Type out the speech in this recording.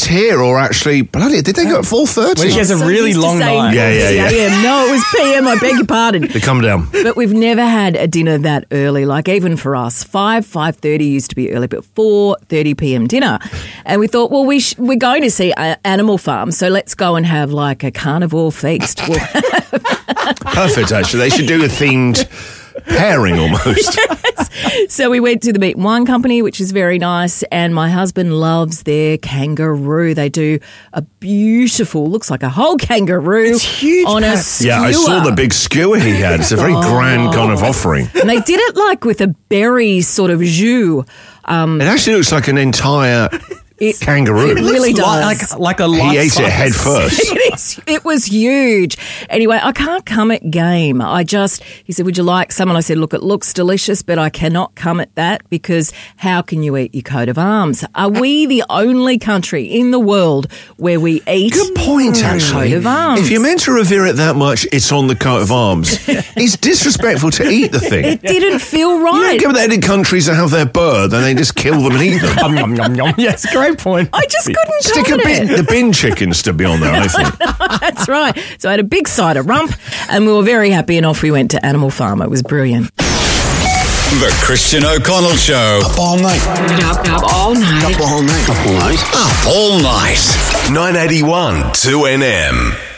here or actually, bloody, did they go at 4:30? When she has a really long night. Yeah. No, it was PM, I beg your pardon. They come down. But we've never had a dinner that early, like even for us. 5:30 used to be early, but 4:30 p.m. dinner. And we thought, well, we're going to see Animal Farm, so let's go and have like a carnivore feast. Perfect, actually. They should do a themed pairing almost. Yes. So we went to the Meat and Wine Company, which is very nice, and my husband loves their kangaroo. They do a beautiful, looks like a whole kangaroo on a skewer. Yeah, I saw the big skewer he had. It's a very grand kind of offering. And they did it like with a berry sort of jus. It actually looks like an entire kangaroo. It really does. Like a He ate it head first. It was huge. Anyway, I can't come at game. He said, would you like some? And I said, look, it looks delicious, but I cannot come at that because how can you eat your coat of arms? Are we the only country in the world where we eat Good point, actually. coat of arms? If you're meant to revere it that much, it's on the coat of arms. It's disrespectful to eat the thing. It didn't feel right. You know, given that in countries that have their bird, and they just kill them and eat them. Yum, yum, yum. Yes, great point. I just couldn't Stick come at it. the bin chickens to be on there, I think. That's right. So I had a big side of rump and we were very happy and off we went to Animal Farm. It was brilliant. The Christian O'Connell Show. Up all night. Up all night. Up all night. Up all night. Up all night. 981 2NM.